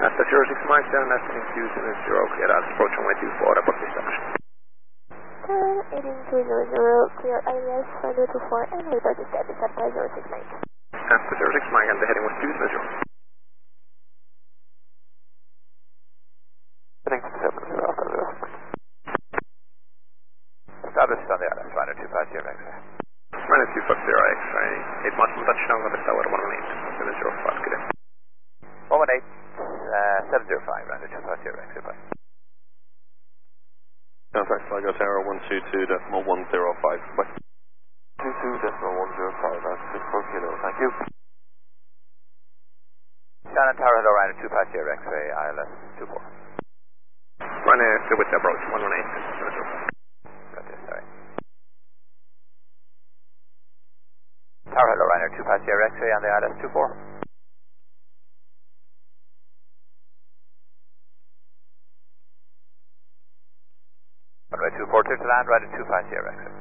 After 06 Mike 7, ascending to 0, clear out, approach runway 24, report reception. Heading 200, clear ILS, runway 24, and report the status at 06 Mike. After 06 Mike, and the heading was 200. Heading 70, after 06. Established on the ILS, runway 25, X-ray. Runway 250, X-ray, 8 miles from touchdown, got the tower 118, 705, clear. 118, 705, runway 250, X-ray, bye. Contact Tiger Tower 122.105, bye. 22.105, that's 64 kilo, thank you. Shannon Tower, hello, runway 250, X-ray, ILS 24. Runway with the approach 118, 705. Gotcha, sorry. Tower, hello, runway 250, X-ray on the ILS 24. Runway 242 to land, runway 250, X-ray.